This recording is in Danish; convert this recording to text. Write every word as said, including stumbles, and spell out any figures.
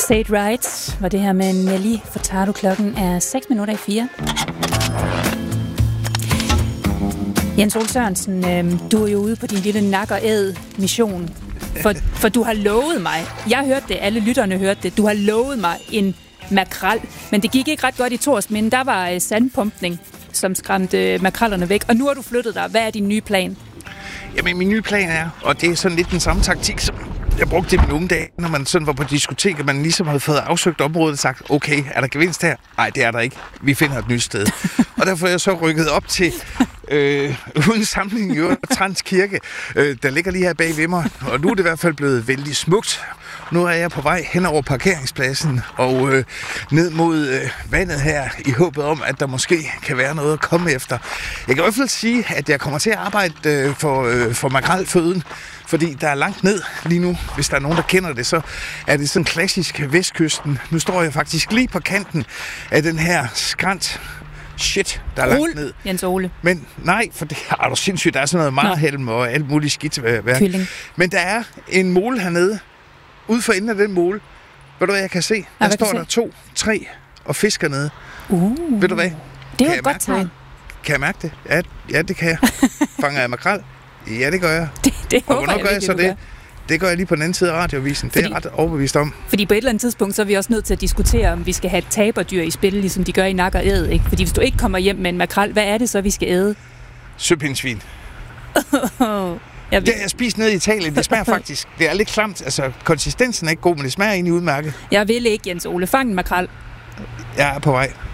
Say it right var det her med Nelly Furtado. Klokken er seks minutter i fire. Jens Ole Sørensen, øh, du er jo ude på din lille nak og æd mission, for, for du har lovet mig, jeg hørte det, alle lytterne hørte det, du har lovet mig en makrel, men det gik ikke ret godt i Torsminde, der var øh, sandpumpning, som skræmte øh, makrellerne væk, og nu har du flyttet dig. Hvad er din nye plan? Jamen, min nye plan er, og det er sådan lidt den samme taktik, som jeg brugte i mine unge dage, når man sådan var på diskotek, og man ligesom havde fået afsøgt området og sagt, okay, er der gevinst her? Nej, det er der ikke. Vi finder et nyt sted. Og derfor er jeg så rykket op til, øh, uden sammenligning i øvrigt, Trans Kirke, øh, der ligger lige her bag ved mig, og nu er det i hvert fald blevet vældig smukt. Nu er jeg på vej hen over parkeringspladsen og øh, ned mod øh, vandet her, i håbet om, at der måske kan være noget at komme efter. Jeg kan i hvert fald sige, at jeg kommer til at arbejde øh, for, øh, for makrelføden, fordi der er langt ned lige nu. Hvis der er nogen, der kender det, så er det sådan klassisk vestkysten. Nu står jeg faktisk lige på kanten af den her skrant. Shit, der er langt Rul, ned. Jens Ole. Men nej, for det er du sindssygt. Der er sådan noget marhelm og alt muligt skidt. Kylling. Men der er en mole hernede. Ude for enden af den mole. Ved du hvad jeg kan se? Der ja, står der se? to, tre og fisker nede. Uh, Ved du hvad? Det er jo et godt tegn. Kan jeg mærke det? Ja, ja, det kan jeg. Fanger jeg makrel? Ja, det gør jeg. Det, det og håber hvornår jeg, gør jeg så det? Gør. Det gør jeg lige på den anden side af radiovisen. Fordi, det er jeg ret overbevist om. Fordi på et eller andet tidspunkt, så er vi også nødt til at diskutere, om vi skal have taberdyr i spil, ligesom de gør i nak og æd, ikke? Fordi hvis du ikke kommer hjem med en makrel, hvad er det så, vi skal æde? Søpindsvin. Jeg det har jeg spist nede i Italien. Det smager faktisk. Det er lidt klamt. Altså, konsistensen er ikke god, men det smager egentlig udmærket. Jeg vil ikke, Jens Ole. Fang en makrel. Jeg er på vej.